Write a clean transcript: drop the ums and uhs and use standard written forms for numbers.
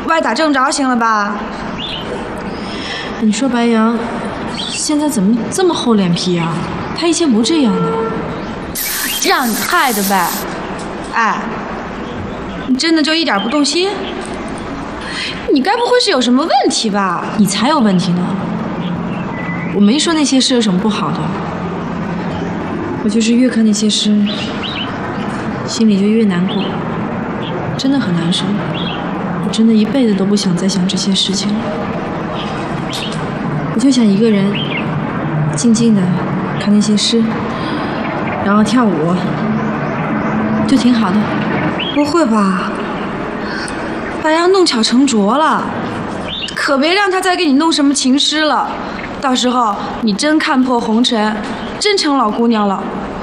歪打正着行了吧？ 你说白杨现在怎么这么厚脸皮啊？他以前不这样的。 让你害的呗。哎，你真的就一点不动心？你该不会是有什么问题吧？ 你才有问题呢！我没说那些诗有什么不好的，我就是越看那些诗，心里就越难过，真的很难受。我真的一辈子都不想再想这些事情了。我就想一个人静静的看那些诗，然后跳舞，就挺好的。 不会吧？白杨弄巧成拙了，可别让他再给你弄什么情诗了。到时候你真看破红尘，真成老姑娘了，